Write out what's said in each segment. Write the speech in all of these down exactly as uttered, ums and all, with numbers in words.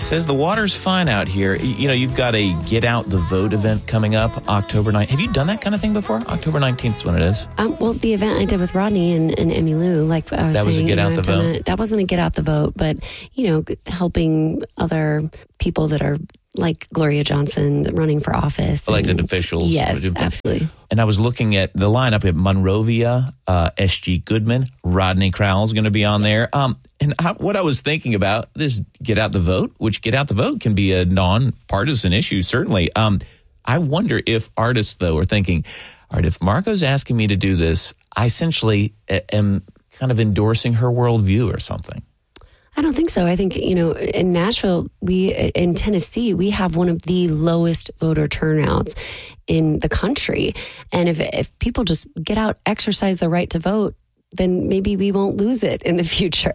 says the water's fine out here. You know, you've got a Get Out the Vote event coming up October ninth. Have you done that kind of thing before? October nineteenth is when it is. Um, well, the event I did with Rodney and, and Emmy Lou, like I was that saying. was a Get Out the Vote? A, that wasn't a Get Out the Vote, but, you know, helping other people that are like Gloria Johnson running for office. Elected and, officials. Yes, absolutely. And I was looking at the lineup at Monrovia, uh, S G Goodman, Rodney Crowell's going to be on there. Um, and I, what I was thinking about, this Get Out the Vote, which Get Out the Vote can be a non-partisan issue, certainly. Um, I wonder if artists, though, are thinking, all right, if Margot's asking me to do this, I essentially am kind of endorsing her worldview or something. I don't think so. I think, you know, in Nashville, we, in Tennessee, we have one of the lowest voter turnouts in the country. And if if people just get out, exercise the right to vote, then maybe we won't lose it in the future.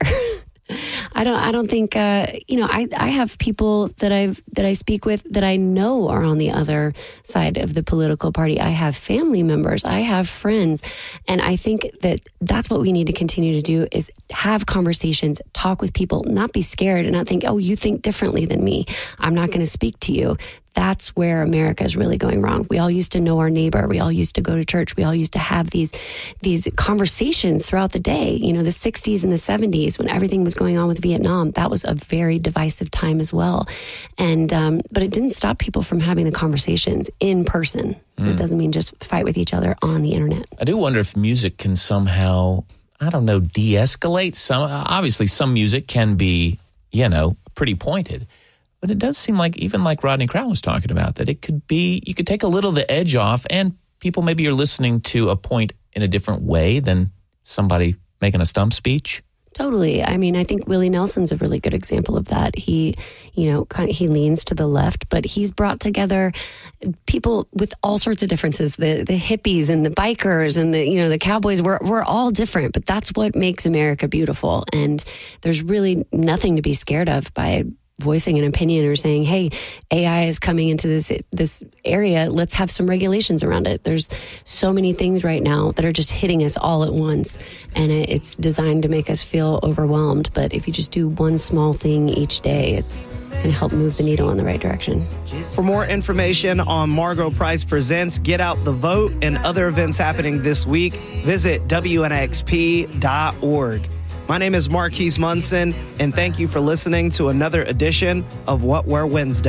I don't. I don't think. Uh, you know, I, I have people that I that I speak with that I know are on the other side of the political party. I have family members. I have friends, and I think that that's what we need to continue to do: is have conversations, talk with people, not be scared, and not think, "Oh, you think differently than me. I'm not going to speak to you." That's where America is really going wrong. We all used to know our neighbor. We all used to go to church. We all used to have these these conversations throughout the day. You know, the sixties and the seventies, when everything was going on with Vietnam, that was a very divisive time as well. And um, but it didn't stop people from having the conversations in person. Mm. It doesn't mean just fight with each other on the internet. I do wonder if music can somehow, I don't know, de-escalate. Some obviously, some music can be, you know, pretty pointed. But it does seem like, even like Rodney Crowell was talking about, that it could be, you could take a little of the edge off, and people maybe are listening to a point in a different way than somebody making a stump speech. Totally. I mean, I think Willie Nelson's a really good example of that. He, you know, kind of, he leans to the left, but he's brought together people with all sorts of differences. The the hippies and the bikers and the, you know, the cowboys. We're we're all different, but that's what makes America beautiful. And there's really nothing to be scared of by voicing an opinion or saying, hey, A I is coming into this this area. Let's have some regulations around it. There's so many things right now that are just hitting us all at once. And it's designed to make us feel overwhelmed. But if you just do one small thing each day, it's going to help move the needle in the right direction. For more information on Margot Price Presents, Get Out the Vote, and other events happening this week, visit W N X P dot org. My name is Marquise Munson, and thank you for listening to another edition of What We're Wednesday.